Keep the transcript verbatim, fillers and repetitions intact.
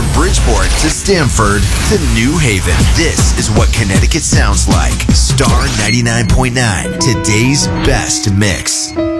From Bridgeport to Stamford to New Haven, this is what Connecticut sounds like. Star ninety-nine point nine, today's best mix.